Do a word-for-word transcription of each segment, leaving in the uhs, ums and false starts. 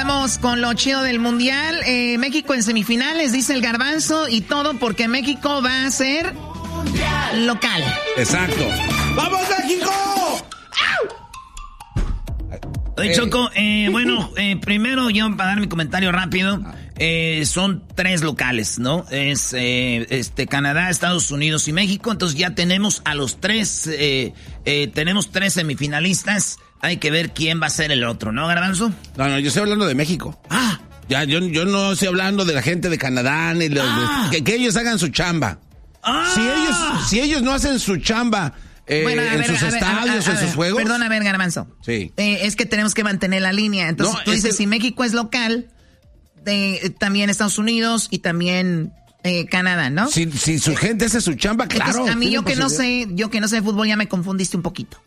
vamos con lo chido del mundial. Eh, México en semifinales, dice el Garbanzo, y todo porque México va a ser local. Exacto. ¡Vamos, México! Oye, Choco, eh, bueno, eh, primero yo para dar mi comentario rápido, eh, son tres locales, ¿no? Es eh, este Canadá, Estados Unidos y México, entonces ya tenemos a los tres, eh, eh, tenemos tres semifinalistas, hay que ver quién va a ser el otro, ¿no, Garbanzo? No, no, yo estoy hablando de México. Ah. Ya, yo, yo no estoy hablando de la gente de Canadá, ni los, Ah. de, que, que ellos hagan su chamba. Ah. Si ellos, si ellos no hacen su chamba... Eh, Bueno, a en ver, sus a ver, estadios a- a- o en a sus ver, juegos. Perdón, a ver, Garbanzo. Sí. Eh, es que tenemos que mantener la línea. Entonces No, tú es dices, que- si México es local, de, también Estados Unidos y también eh, Canadá, ¿no? Si, si su gente hace su chamba, claro. Entonces, a mí tiene yo que no posibilidad. sé, yo que no sé de fútbol ya me confundiste un poquito.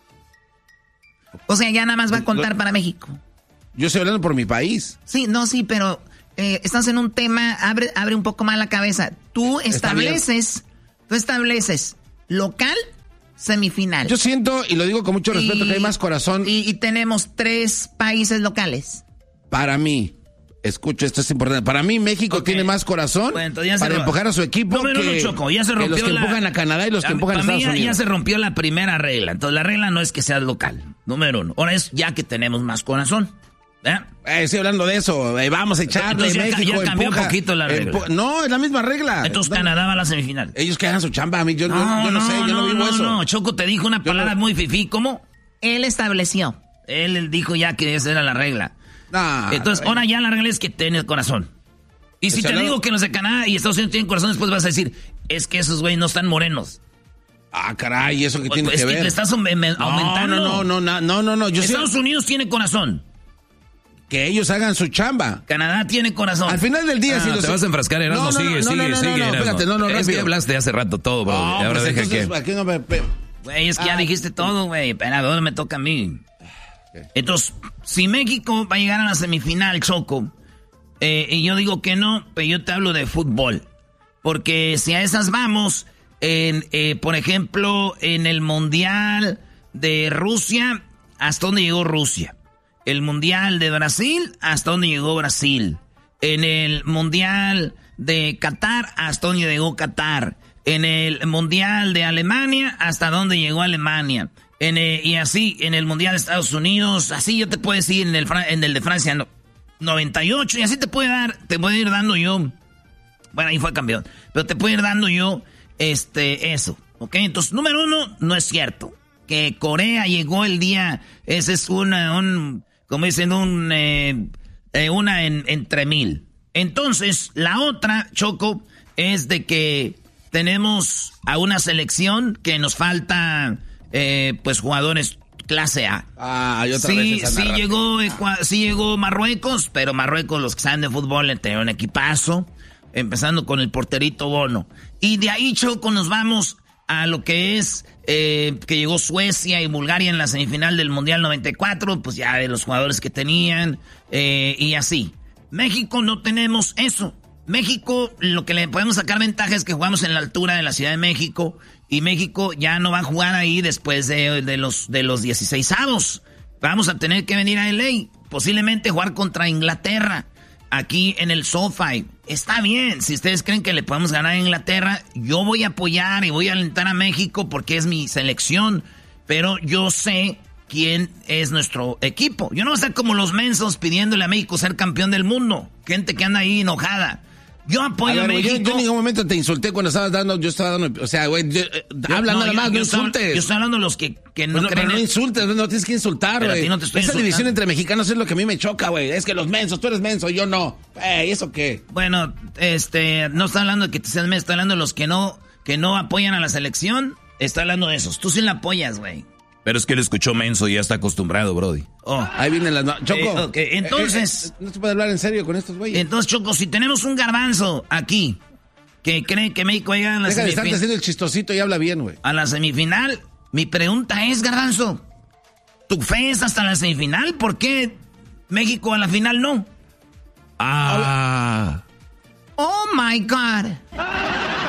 O sea, ya nada más va a contar para México. Yo estoy hablando por mi país. Sí, no, sí, pero eh, estás en un tema, abre, abre un poco más la cabeza. Tú estableces, tú estableces local, semifinal. Yo siento, y lo digo con mucho respeto, Y- que hay más corazón Y, y tenemos tres países locales. para mí. Escucha, esto es importante. Para mí, México Ok. tiene más corazón Bueno, entonces ya se para ro- empujar a su equipo Número que, uno, Choco, ya se que los rompió que la- empujan a Canadá y los que A- empujan a para mí Estados ya, Unidos. ya se rompió la primera regla. Entonces la regla no es que seas local. Número uno. Ahora es ya que tenemos más corazón. ¿Verdad? Eh, estoy hablando de eso. Eh, vamos a echarle, Entonces ya ca- México, ya cambió empuja. un poquito la regla. Empu- no, es la misma regla. Entonces No, Canadá va a la semifinal. ellos que hagan su chamba. A mí, yo, yo- yo no, sé, yo no, vivo no, eso. No, Choco te dijo una Yo palabra no- muy fifí. ¿Cómo? Él estableció. Él dijo ya que esa era la regla. Nah, Entonces, ahora ya la regla es que tienes corazón. Y si O sea, te no- digo que los de Canadá y Estados Unidos tienen corazón, después vas a decir, es que esos güeyes no están morenos. Ah, caray, ¿eso qué tiene es que que ver? le estás aume- me- No, aumentando. No, no, no, no, no, no. Yo sé Estados Unidos tiene corazón. que ellos hagan su chamba. Canadá tiene corazón. Al final del día, Ah, si los... te vas a enfrascar, Erasmo, No, no, sigue, no, no, sigue, no, no, sigue, no, Erasmo. espérate, no, no, Es que rápido. hablaste hace rato todo, bro. No, y ahora pues deja entonces, que... aquí no me- pe- Güey, es que ya Ah. dijiste todo, güey. Espera, ahora me toca a mí. Entonces, si México va a llegar a la semifinal, Choco, eh, y yo digo que no, pero yo te hablo de fútbol. Porque si a esas vamos, en, eh, por ejemplo, en el Mundial de Rusia, ¿hasta dónde llegó Rusia? El Mundial de Brasil, ¿hasta dónde llegó Brasil? En el Mundial de Qatar, ¿hasta dónde llegó Qatar? En el Mundial de Alemania, ¿hasta dónde llegó Alemania? En el- y así, en el Mundial de Estados Unidos, así yo te puedo decir, en el, Fra- en el de Francia, no, noventa y ocho, y así te puede dar, te puedo ir dando yo. Bueno, ahí fue campeón. Pero te puedo ir dando yo este, eso. ¿Ok? Entonces, número uno, no es cierto. Que Corea llegó el día. Ese es una, un, como dicen, un, eh, eh, una en, entre mil. Entonces, la otra, Choco, es de que tenemos a una selección que nos falta, eh, pues, jugadores clase A. Ah, y otra Sí, vez esa sí narrativa. llegó, Ecua- sí llegó Marruecos, pero Marruecos, los que saben de fútbol, le tenían un equipazo, empezando con el porterito Bono. Y de ahí, Choco, nos vamos a lo que es eh, que llegó Suecia y Bulgaria en la semifinal del Mundial noventa y cuatro, pues ya de los jugadores que tenían, eh, y así. México no tenemos eso. México, lo que le podemos sacar ventaja es que jugamos en la altura de la Ciudad de México, y México ya no va a jugar ahí después de, de los de los dieciseisavos. Vamos a tener que venir a L A, posiblemente jugar contra Inglaterra, aquí en el SoFi. Está bien, si ustedes creen que le podemos ganar a Inglaterra, yo voy a apoyar y voy a alentar a México porque es mi selección, pero yo sé quién es nuestro equipo. Yo no voy a estar como los mensos pidiéndole a México ser campeón del mundo, gente que anda ahí enojada. Yo apoyo a, A ver, güey, yo, México. yo en ningún momento te insulté cuando estabas dando, yo estaba dando, o sea, güey, yo, eh, Yo- habla nada yo- más, yo no estoy- insultes. Yo estoy hablando de los que, que no Pues no, creen. pero no en- insultes, no tienes que insultar, Pero a güey. ti no te estoy Esa insultando. división entre mexicanos es lo que a mí me choca, güey. Es que los mensos, tú eres menso y yo no. Ey, ¿eso qué? Bueno, este, no está hablando de que te seas medio, está hablando de los que no, que no apoyan a la selección. Está hablando de esos. Tú sí la apoyas, güey. Pero es que él escuchó menso y ya está acostumbrado, brody. Oh. Ahí vienen las... no- Choco. Eh, ok, entonces- eh, eh, no se puede hablar en serio con estos güeyes. Entonces, Choco, si tenemos un garbanzo aquí que cree que México llega a la, Deja de estarte semifin- haciendo el chistosito y habla bien, güey. a la semifinal, mi pregunta es, garbanzo, ¿tu fe es hasta la semifinal? ¿Por qué México a la final no? Ah. Oh my God.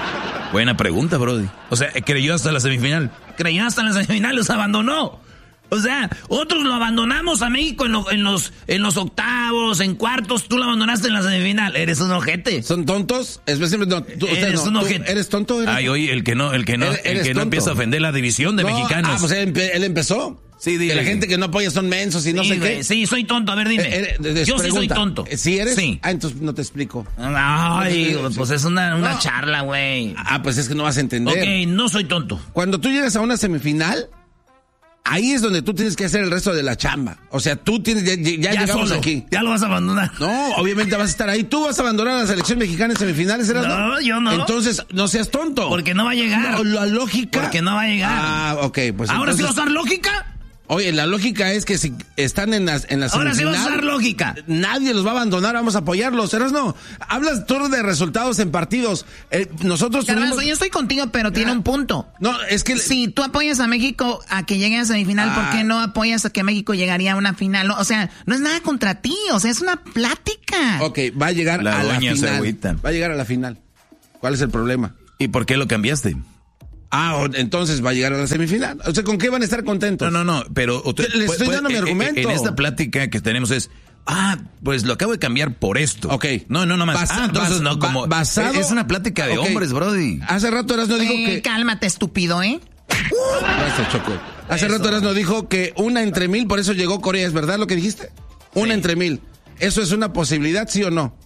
Buena pregunta, brody. O sea, creyó hasta la semifinal. Creyó hasta la semifinal, los abandonó. O sea, otros lo abandonamos a México en, lo, en, los, en los octavos, en cuartos. Tú lo abandonaste en la semifinal. Eres un ojete. ¿Son tontos? Es, no, tú, eres no, un tú, ojete. ¿Eres tonto? ¿Eres Ay, oye, el que no, el que no, el que no empieza a ofender la división de no, mexicanos. Ah, pues él, él empezó. Sí, dile. Que la gente que no apoya son mensos y no sí, sé güey, qué. Sí, soy tonto. A ver, dime. Eh, eh, Yo pregunta, sí soy tonto. ¿Sí eres? Sí. Ah, entonces no te explico. Ay, No, pues es una, una no. charla, güey. Ah, pues es que no vas a entender. Ok, no soy tonto. Cuando tú llegas a una semifinal, ahí es donde tú tienes que hacer el resto de la chamba. O sea, tú tienes, ya, ya, Ya llegamos solo. aquí. Ya lo vas a abandonar. No, obviamente vas a estar ahí. Tú vas a abandonar a la selección mexicana en semifinales, ¿eras No, no? yo no. Entonces, no seas tonto. Porque no va a llegar. No, la lógica. Porque no va a llegar. Ah, ok, pues ¿Ahora entonces, sí vas a usar lógica? Oye, la lógica es que si están en las en la Ahora sí semifinal, vas a usar lógica. nadie los va a abandonar, vamos a apoyarlos. ¿Eras no? Hablas tú de resultados en partidos. Eh, nosotros Garbanzo, tuvimos... yo estoy contigo, pero tiene un punto. No, es que... Si tú apoyas a México a que llegue a semifinal, Ah. ¿por qué no apoyas a que México llegaría a una final? No, o sea, no es nada contra ti, o sea, es una plática. Ok, va a llegar La a la doña se final. agüita. Va a llegar a la final. ¿Cuál es el problema? ¿Y por qué lo cambiaste? Ah, o- entonces va a llegar a la semifinal. O sea, ¿con qué van a estar contentos? No, no, no, pero... Te- le estoy dando mi argumento. En esta plática que tenemos es... Ah, pues lo acabo de cambiar por esto. Ok. No, no, no más. Basa- ah, entonces bas- no, como... ba- basado- Es una plática de Ok. hombres, brody. Hace rato Erasno dijo Eh, que... Cálmate, estúpido, ¿eh? Gracias, Choco. Hace rato Erasno dijo que una entre mil, por eso llegó Corea. ¿Es verdad lo que dijiste? Una Sí. entre mil. ¿Eso es una posibilidad, sí o no?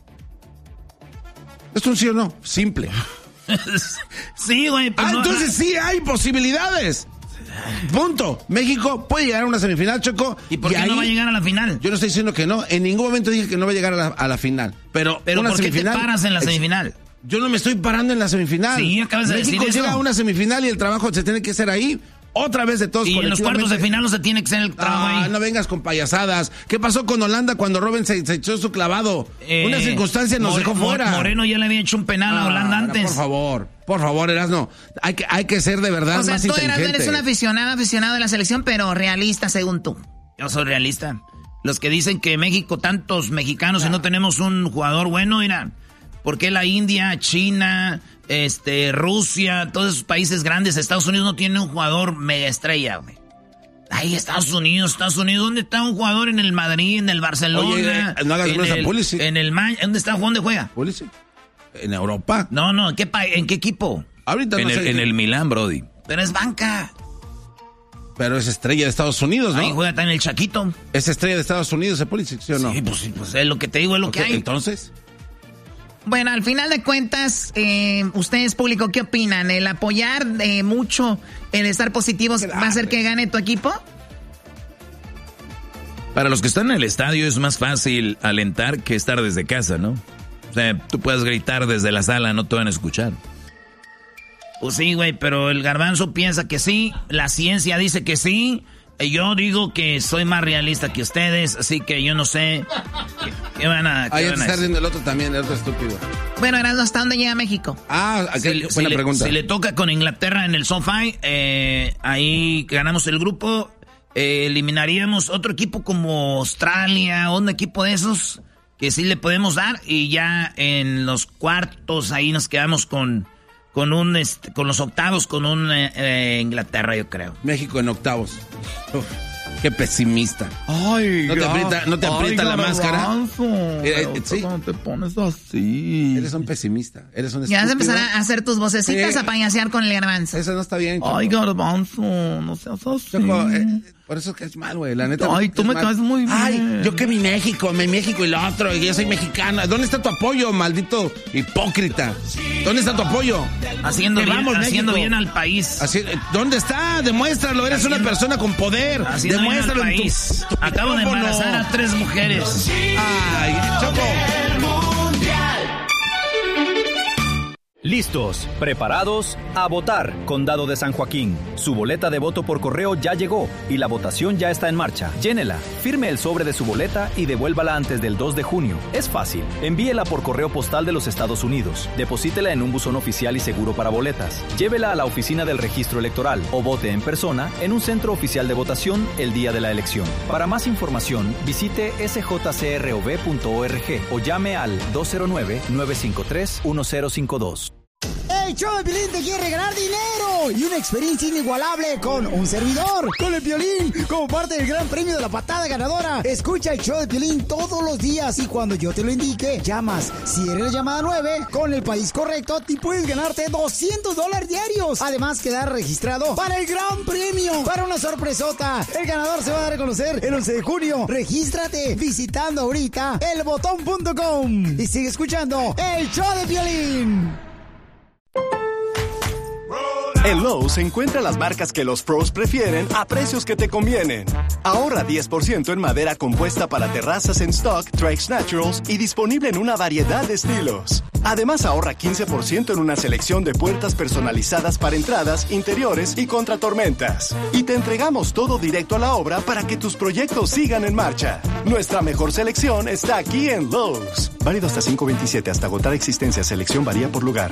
¿Es un sí o no? Simple. Sí, güey. Pues Ah, no- entonces sí hay posibilidades. Punto. México puede llegar a una semifinal, Choco. ¿Y por qué ahí- no va a llegar a la final? Yo no estoy diciendo que no. En ningún momento dije que no va a llegar a la, a la final. Pero, Pero una ¿por qué te semifinal- paras en la Ex- semifinal? Yo no me estoy parando en la semifinal. Sí, acabas de México decir eso. llega a una semifinal y el trabajo se tiene que hacer ahí. Otra vez de todos Y en los colectivamente. cuartos de final no se tiene que ser el trabajo Ah, ahí. no vengas con payasadas. ¿Qué pasó con Holanda cuando Robben se, se echó su clavado? Eh, Una circunstancia nos More- dejó Mo- fuera. Moreno ya le había hecho un penal a Ah, Holanda antes. Por favor, por favor, Erasno. Hay que, hay que ser de verdad O sea, más tú eras, inteligente. eres un aficionado, aficionado de la selección, pero realista según tú. Yo soy realista. Los que dicen que México, tantos mexicanos y no tenemos un jugador bueno, mira, ¿por qué la India, China, este, Rusia, todos esos países grandes, Estados Unidos no tiene un jugador mega estrella, güey? Ay, Estados Unidos, Estados Unidos, ¿dónde está un jugador en el Madrid, en el Barcelona? Oye, eh, no hagas en menos a el, Pulisic. En el Man- ¿dónde está? ¿Dónde juega? Pulisic. En Europa. No, no, ¿en qué, pa- ¿en qué equipo? Ahorita En no el, sé. en el Milán, brody. Pero es banca. Pero es estrella de Estados Unidos, ¿no? Ahí juega también el Chaquito. Es estrella de Estados Unidos, ¿es Pulisic, sí o no? Sí, pues, sí, pues es lo que te digo, es lo Ok, que hay. entonces... Bueno, al final de cuentas, eh, ustedes, público, ¿qué opinan? ¿El apoyar eh, mucho, el estar positivos, va a hacer que gane tu equipo? Para los que están en el estadio es más fácil alentar que estar desde casa, ¿no? O sea, tú puedes gritar desde la sala, no te van a escuchar. Pues sí, güey, pero el Garbanzo piensa que sí, la ciencia dice que sí, y yo digo que soy más realista que ustedes, así que yo no sé qué, qué van a, qué Ahí van está a decir. riendo el otro también, el otro estúpido. Bueno, Erasmo, ¿hasta dónde llega México? Ah, Si, qué le- buena si le, pregunta. si le toca con Inglaterra en el SoFi, eh, ahí ganamos el grupo, eh, eliminaríamos otro equipo como Australia, un equipo de esos que sí le podemos dar, y ya en los cuartos ahí nos quedamos con, con un este, con los octavos con un eh, eh, Inglaterra, yo creo. México en octavos. Uf, qué pesimista. Ay, ¿No te ya. aprieta, no te aprieta Ay, la máscara? Garbanzo, Eh, eh, pero sí. ¿cómo te pones así? Eres un pesimista. Eres un Ya vas a estúpido. empezar a hacer tus vocecitas Sí. a payasear con el Garbanzo. Eso no está bien, Choco. Ay, Garbanzo, no seas así. Choco, eh, por eso caes mal, güey. La neta. Ay, tú es me mal. caes muy bien. Ay, yo que mi México, mi México y lo otro, y yo soy mexicana. ¿Dónde está tu apoyo, maldito hipócrita? ¿Dónde está tu apoyo? Haciendo, Que bien, vamos, haciendo México. bien al país. Así- ¿Dónde está? Demuéstralo. Eres una persona con poder. Haciendo bien al Demuéstralo en tu, país. tu Acabo de micrófono. embarazar a tres mujeres. Ay, Choco. Listos, preparados, a votar. Condado de San Joaquín. Su boleta de voto por correo ya llegó y la votación ya está en marcha. Llénela, firme el sobre de su boleta y devuélvala antes del dos de junio. Es fácil. Envíela por correo postal de los Estados Unidos. Deposítela en un buzón oficial y seguro para boletas. Llévela a la oficina del registro electoral o vote en persona en un centro oficial de votación el día de la elección. Para más información, visite s j c r o v punto org o llame al dos cero nueve, nueve cinco tres, uno cero cinco dos. ¡Hey, show de Piolín te quiere regalar dinero y una experiencia inigualable con un servidor, con el Piolín, como parte del gran premio de la patada ganadora. Escucha el show de Piolín todos los días y cuando yo te lo indique, llamas. Si eres la llamada nueve, con el país correcto, te puedes ganarte doscientos dólares diarios. Además, quedar registrado para el gran premio, para una sorpresota. El ganador se va a dar a conocer el once de junio. Regístrate visitando ahorita el botón punto com y sigue escuchando el show de Piolín. En Lowe's encuentra las marcas que los pros prefieren a precios que te convienen. Ahorra diez por ciento en madera compuesta para terrazas en stock Trex Naturals y disponible en una variedad de estilos. Además, ahorra quince por ciento en una selección de puertas personalizadas para entradas, interiores y contra tormentas. Y te entregamos todo directo a la obra para que tus proyectos sigan en marcha. Nuestra mejor selección está aquí en Lowe's. Válido hasta cinco veintisiete, hasta agotar existencia. Selección varía por lugar.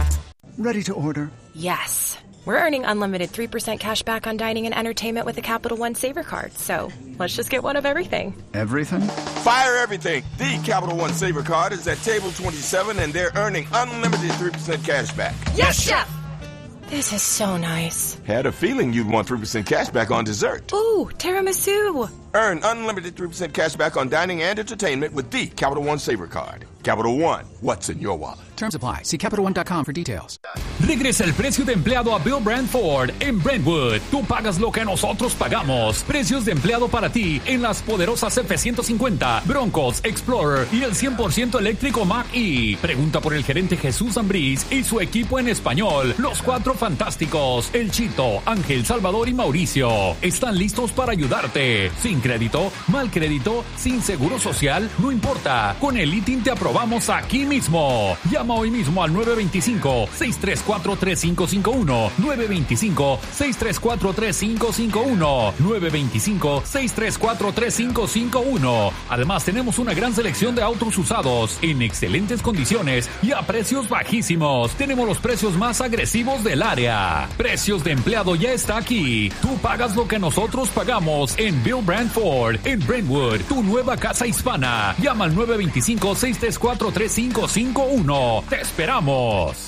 Ready to order? Yes. We're earning unlimited three percent cash back on dining and entertainment with the Capital One Saver Card. So let's just get one of everything. Everything? Fire everything. The Capital One Saver Card is at table twenty-seven and they're earning unlimited three percent cash back. Yes, Chef! This is so nice. Had a feeling you'd want three percent cash back on dessert. Ooh, tiramisu. Earn unlimited three percent cash back on dining and entertainment with the Capital One Saver Card. Capital One, what's in your wallet? Terms apply. See Capital One dot com for details. Regresa el precio de empleado a Bill Brand Ford en Brentwood. Tú pagas lo que nosotros pagamos. Precios de empleado para ti en las poderosas F ciento cincuenta, Broncos, Explorer y el cien por ciento eléctrico Mach-E. Pregunta por el gerente Jesús Ambriz y su equipo en español. Los cuatro fantásticos, El Chito, Ángel, Salvador y Mauricio. Están listos para ayudarte. Sin crédito, mal crédito, sin seguro social, no importa. Con el I T I N te aprobamos aquí mismo. Llama hoy mismo al nueve dos cinco, seis tres cuatro, tres cinco cinco uno, nueve dos cinco, seis tres cuatro, tres cinco cinco uno, nueve dos cinco, seis tres cuatro, tres cinco cinco uno. Además, tenemos una gran selección de autos usados en excelentes condiciones y a precios bajísimos. Tenemos los precios más agresivos del área. Precios de empleado ya está aquí. Tú pagas lo que nosotros pagamos en Bill Brand Ford, en Brentwood, tu nueva casa hispana. Llama al nueve dos cinco, seis tres cuatro, tres cinco cinco uno. ¡Te esperamos!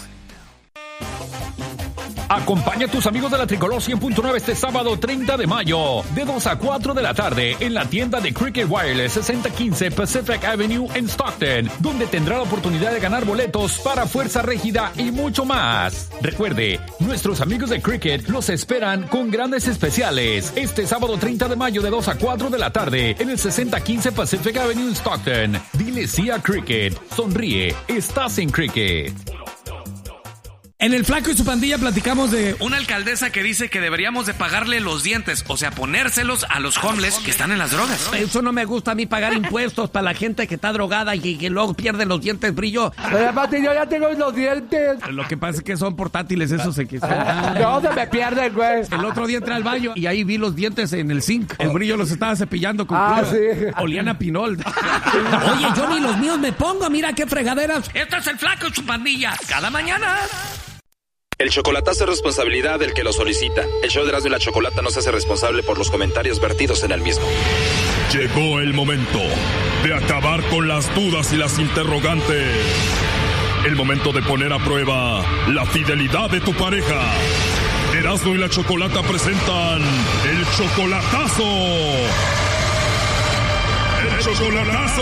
Acompaña a tus amigos de la Tricolor cien punto nueve este sábado treinta de mayo, de dos a cuatro de la tarde, en la tienda de Cricket Wireless sesenta quince Pacific Avenue en Stockton, donde tendrá la oportunidad de ganar boletos para Fuerza Régida y mucho más. Recuerde, nuestros amigos de Cricket los esperan con grandes especiales este sábado treinta de mayo de dos a cuatro de la tarde en el sesenta quince Pacific Avenue en Stockton. Dile sí a Cricket. Sonríe. Estás en Cricket. En el Flaco y su pandilla platicamos de una alcaldesa que dice que deberíamos de pagarle los dientes, o sea, ponérselos a los homeless que están en las drogas. Eso no me gusta a mí, pagar impuestos para la gente que está drogada y que luego pierde los dientes brillo. Pero Pati, yo ya tengo los dientes. Lo que pasa es que son portátiles, esos se quitan. No, se me pierden, güey. El otro día entré al baño y ahí vi los dientes en el zinc. El brillo los estaba cepillando con ah, cloro. Sí. Olían a pinol. Oye, yo ni los míos me pongo, mira qué fregaderas. Esto es el Flaco y su pandilla, cada mañana. El chocolatazo es responsabilidad del que lo solicita. El show de Erasmo y la Chocolata no se hace responsable por los comentarios vertidos en el mismo. Llegó el momento de acabar con las dudas y las interrogantes. El momento de poner a prueba la fidelidad de tu pareja. Erasmo y la Chocolata presentan el chocolatazo. ¡El chocolatazo!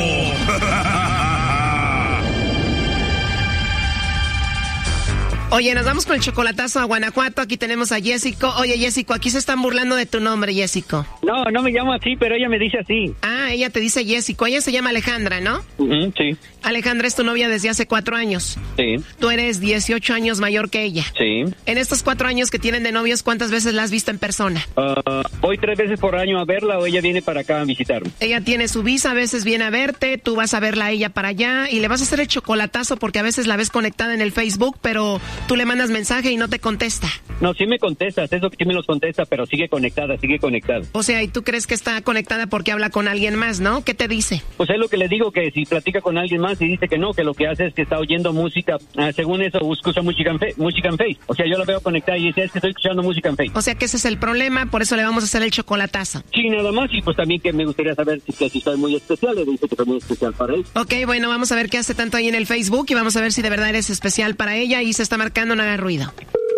Oye, nos vamos con el chocolatazo a Guanajuato. Aquí tenemos a Jessico. Oye, Jessico, aquí se están burlando de tu nombre, Jessico. No, no me llamo así, pero ella me dice así. Ah, ella te dice Jessico. Ella se llama Alejandra, ¿no? Uh-huh, sí. Alejandra es tu novia desde hace cuatro años. Sí. Tú eres dieciocho años mayor que ella. Sí. En estos cuatro años que tienen de novios, ¿cuántas veces la has visto en persona? Uh, voy tres veces por año a verla o ella viene para acá a visitarme. Ella tiene su visa, a veces viene a verte, tú vas a verla a ella para allá y le vas a hacer el chocolatazo porque a veces la ves conectada en el Facebook, pero tú le mandas mensaje y no te contesta. No, sí me contestas, eso sí me los contesta, pero sigue conectada, sigue conectada. O sea, ¿y tú crees que está conectada porque habla con alguien más, no? ¿Qué te dice? Pues es lo que le digo, que si platica con alguien más y dice que no, que lo que hace es que está oyendo música, uh, según eso, escucha música en, fe, música en Face. O sea, yo la veo conectada y dice, es que estoy escuchando música en Face. O sea, que ese es el problema, por eso le vamos a hacer el chocolatazo. Sí, nada más, y pues también que me gustaría saber si, que si soy muy especial, le dice que soy muy especial para él. Ok, bueno, vamos a ver qué hace tanto ahí en el Facebook y vamos a ver si de verdad eres especial para ella y se está marcando marcando, no haga ruido.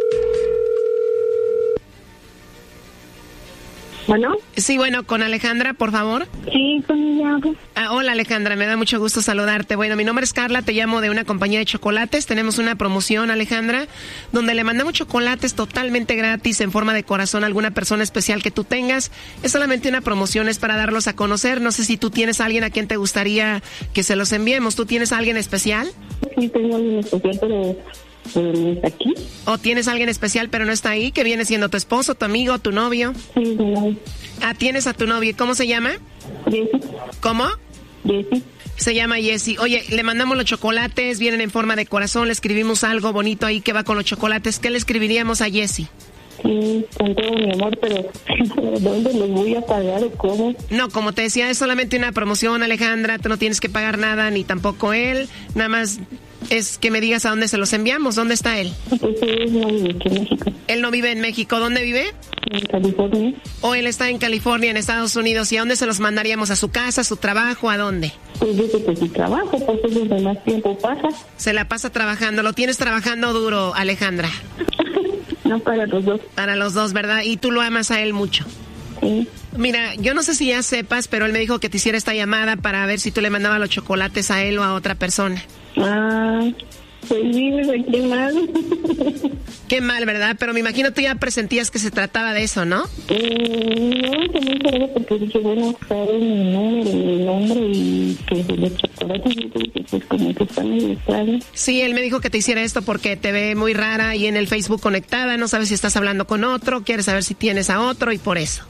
¿Bueno? Sí, bueno, con Alejandra, por favor. Sí, con ella. Ah, hola Alejandra, me da mucho gusto saludarte. Bueno, mi nombre es Carla, te llamo de una compañía de chocolates. Tenemos una promoción, Alejandra, donde le mandamos chocolates totalmente gratis en forma de corazón a alguna persona especial que tú tengas. Es solamente una promoción, es para darlos a conocer. No sé si tú tienes a alguien a quien te gustaría que se los enviemos. ¿Tú tienes a alguien especial? Sí, tengo a alguien especial, pero... ¿pero no está aquí? ¿O tienes a alguien especial pero no está ahí? ¿Que viene siendo tu esposo, tu amigo, tu novio? Sí, no. Ah, tienes a tu novio. ¿Cómo se llama? Jessy. ¿Cómo? Jessy. Se llama Jessy. Oye, le mandamos los chocolates, vienen en forma de corazón, le escribimos algo bonito ahí que va con los chocolates. ¿Qué le escribiríamos a Jessy? Sí, con todo mi amor, pero ¿dónde los voy a pagar o cómo? No, como te decía, es solamente una promoción, Alejandra. Tú no tienes que pagar nada, ni tampoco él. Nada más es que me digas a dónde se los enviamos. ¿Dónde está él? Pues él no vive aquí en México. Él no vive en México. ¿Dónde vive? En California. ¿O él está en California, en Estados Unidos? ¿Y a dónde se los mandaríamos? ¿A su casa, a su trabajo? ¿A dónde? Pues desde que su trabajo, pues es donde más tiempo pasa. Se la pasa trabajando. ¿Lo tienes trabajando duro, Alejandra? No, para los dos. Para los dos, ¿verdad? Y tú lo amas a él mucho. Sí. Mira, yo no sé si ya sepas, pero él me dijo que te hiciera esta llamada para ver si tú le mandabas los chocolates a él o a otra persona. Ah, pues sí, qué mal. Qué mal, ¿verdad? Pero me imagino tú ya presentías que se trataba de eso, ¿no? Eh, no, también sabía porque dije, bueno, sabe mi número, mi nombre y que los chocolates, y pues como que está medio extraño. Sí, él me dijo que te hiciera esto porque te ve muy rara y en el Facebook conectada, no sabes si estás hablando con otro, quieres saber si tienes a otro y por eso.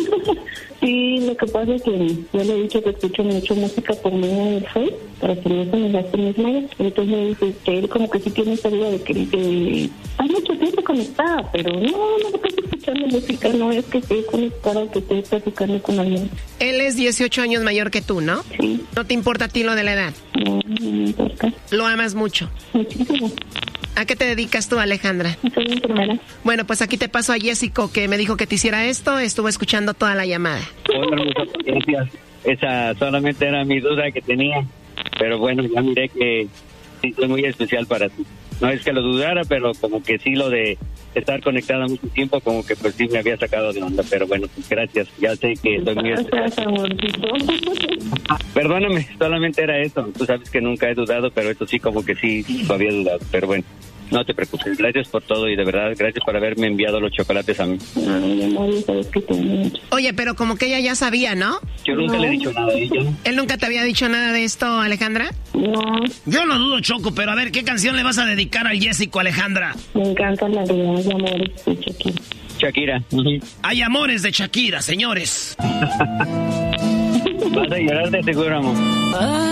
Sí, lo que pasa es que yo le he dicho que escucho mucho música por medio del Facebook para que no se me gasten mis medios. Entonces me dice que él como que sí tiene esa idea de que dice, hay mucho tiempo conectada, pero no, no estoy escuchando música, no es que esté conectada o que esté platicando con alguien. Él es dieciocho años mayor que tú, ¿no? Sí. ¿No te importa a ti lo de la edad? No, no me importa. ¿Lo amas mucho? Muchísimo. ¿A qué te dedicas tú, Alejandra? Soy enfermera. Bueno, pues aquí te paso a Jessico, que me dijo que te hiciera esto. Estuvo escuchando toda la llamada. Hola, muchas gracias. Esa solamente era mi duda que tenía. Pero bueno, ya miré que sí, soy muy especial para ti. No es que lo dudara, pero como que sí lo de estar conectada mucho tiempo, como que pues sí me había sacado de onda. Pero bueno, pues gracias. Ya sé que soy muy especial. Perdóname, solamente era eso. Tú sabes que nunca he dudado, pero esto sí como que sí lo había dudado. Pero bueno, no te preocupes. Gracias por todo y de verdad, gracias por haberme enviado los chocolates a mí. Ay, amor, sabes que te amo. Oye, pero como que ella ya sabía, ¿no? Yo nunca no. le he dicho nada a ella. ¿Él nunca te había dicho nada de esto, Alejandra? No. Yo no dudo, Choco, pero a ver, ¿qué canción le vas a dedicar al Jessico, Alejandra? Me encanta la de Hay Amores de Shakira. Shakira. Hay amores de Shakira, señores. Vas a llorar de seguro, amor.